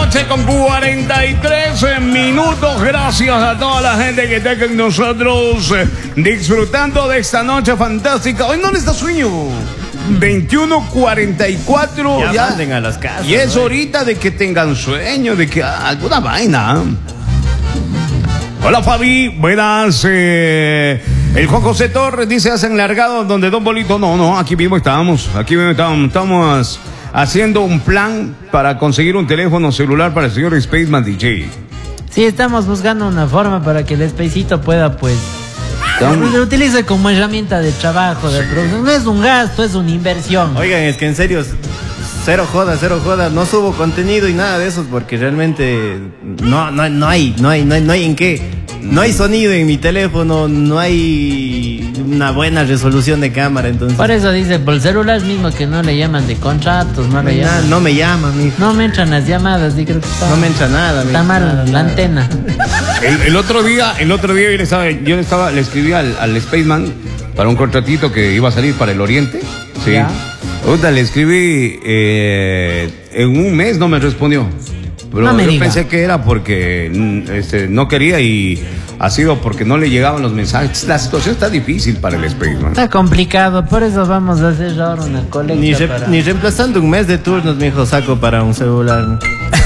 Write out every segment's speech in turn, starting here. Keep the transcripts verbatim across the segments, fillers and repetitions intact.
noche con cuarenta y tres minutos. Gracias a toda la gente que está con nosotros eh, disfrutando de esta noche fantástica. Hoy no les da sueño. veintiuno cuarenta y cuatro. Ya, ya manden a las casas. Y es ¿no? ahorita de que tengan sueño, de que ah, alguna vaina. Hola Fabi, buenas. Eh, el Juan José Torres dice: hacen largado donde Don Bolito. No, no, aquí mismo estamos. Aquí mismo estamos. Estamos haciendo un plan para conseguir un teléfono celular para el señor Spaceman D J. Sí, estamos buscando una forma para que el Spacito pueda, pues, Estamos- lo utilice como herramienta de trabajo, de producción. No es un gasto, es una inversión. Oigan, es que en serio, cero jodas, cero jodas. No subo contenido y nada de eso porque realmente no, no, no hay, no hay, no hay, no hay en qué. No hay sonido en mi teléfono, no hay una buena resolución de cámara, entonces. Por eso dice, por el celular mismo que no le llaman de contratos, no no, le hay nada, llaman. no me llama, mijo. No me entran las llamadas, y creo que está, No me entra nada, está mijo. mal Nada, la nada. antena. El, el otro día, el otro día yo le estaba, yo le estaba, le escribí al, al Spaceman para un contratito que iba a salir para el Oriente. Sí. Ya. Otra, le escribí eh, en un mes, no me respondió. Pero No me yo diga. pensé que era porque mm, este, no quería y ha sido porque no le llegaban los mensajes. La situación está difícil para el Spaceman. Está complicado, por eso vamos a hacer ahora una colecta Ni, re- para... ni reemplazando un mes de turnos, mijo, saco para un celular.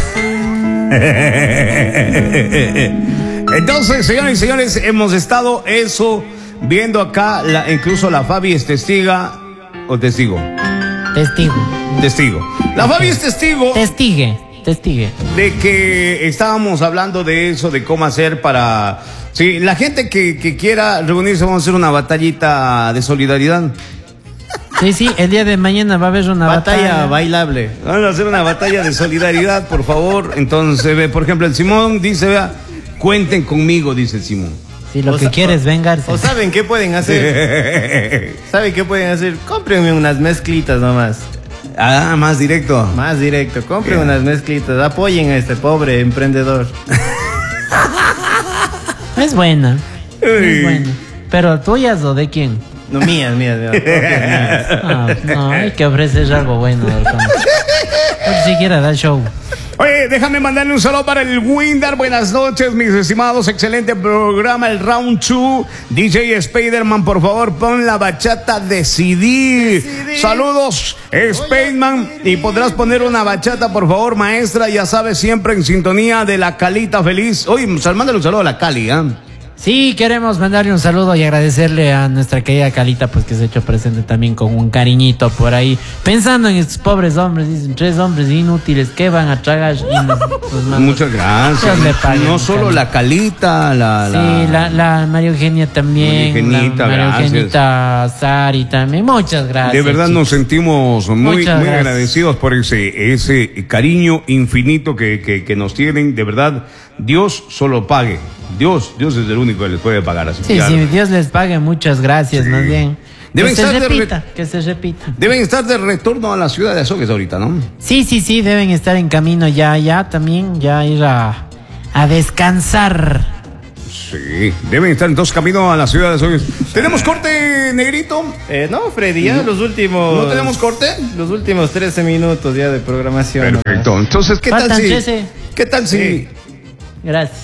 Entonces, señores y señores, hemos estado eso viendo acá, la, incluso la Fabi es testiga o testigo. Testigo. Testigo. La Fabi es testigo Testigue. Testigue. de que estábamos hablando de eso, de cómo hacer para... Sí, la gente que, que quiera reunirse, vamos a hacer una batallita de solidaridad. Sí, sí, el día de mañana va a haber una Batalla batalla. bailable. Vamos a hacer una batalla de solidaridad, por favor. Entonces, ve, por ejemplo, el Simón dice, vea, cuenten conmigo, dice el Simón. Si lo O que sa- quieres o- vengarse. ¿O saben qué pueden hacer? ¿Saben qué pueden hacer? Cómprenme unas mezclitas nomás. Ah, más directo. Más directo, compren Bien. unas mezclitas. Apoyen a este pobre emprendedor. Es buena. Uy. Es buena. Pero tuyas o de quién? No, mías, mías, mías. propias mías. Ah, no, hay que ofrecer algo bueno. Por siquiera da show. Oye, déjame mandarle un saludo para el Windar. Buenas noches, mis estimados. Excelente programa, el Round dos. D J Spiderman, por favor, pon la bachata Decidir. Saludos, Spaceman. Y podrás poner una bachata, por favor, maestra. Ya sabes, siempre en sintonía de la Calita Feliz. Oye, mándale un saludo a la Cali, ¿ah? Sí, queremos mandarle un saludo y agradecerle a nuestra querida Calita, pues que se ha hecho presente también con un cariñito por ahí. Pensando en estos pobres hombres, dicen, tres hombres inútiles, ¿qué van a tragar? Y nos- nos mandan- Muchas gracias. Dios le pague, No mi solo Cali. la Calita, la... Sí, la, la María Eugenia también. María Eugenita, la María gracias. Eugenita Sari también. Muchas gracias. De verdad nos chicos. sentimos muy, Muchas muy gracias. agradecidos por ese, ese cariño infinito que, que, que nos tienen. De verdad, Dios solo pague. Dios, Dios es el único que les puede pagar. Así Sí, que, sí, Dios les pague, muchas gracias, más bien. Deben que se estar de repita, re- que se repita. Deben estar de retorno a la ciudad de Azogues ahorita, ¿no? Sí, sí, sí, deben estar en camino ya, ya también, ya ir a, a descansar. Sí, deben estar entonces camino a la ciudad de Azogues. ¿Tenemos corte, negrito? Eh, no, Freddy, ya los últimos. ¿No tenemos corte? Los últimos trece minutos ya de programación. Perfecto. Entonces, ¿qué tal Faltan si... trece. ¿Qué tal si... Sí. Gracias.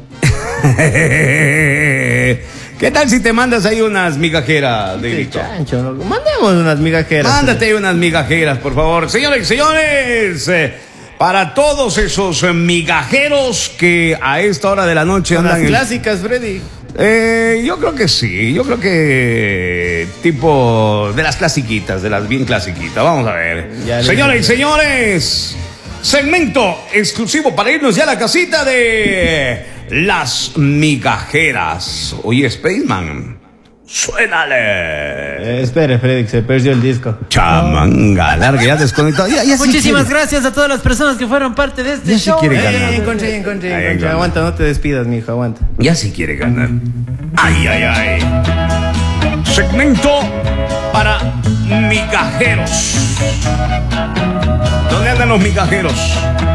¿Qué tal si te mandas ahí unas migajeras, Qué negrito? chancho, ¿no? Mandamos unas migajeras. Mándate ahí unas migajeras, por favor. Señores y señores, eh, para todos esos eh, migajeros que a esta hora de la noche Las andan... en- clásicas, Freddy. Eh, yo creo que sí, yo creo que tipo de las clasiquitas, de las bien clasiquitas. Vamos a ver. Ya le Señoras y dije. señores, segmento exclusivo para irnos ya a la casita de las migajeras. Oye, Spaceman, suénale. Eh, espere, Freddy, que se perdió el disco. Chamanga, larga, ya desconectado. Ya, ya sí Muchísimas quiere- gracias a todas las personas que fueron parte de este Ya sí show. quiere Eh, ganar. Eh, encontré, encontré, Ahí, encontré. encontré. Aguanta, no te despidas, mijo, aguanta. Ya sí quiere ganar. Ay, ay, ay. Segmento para migajeros. ¿Dónde andan los migajeros?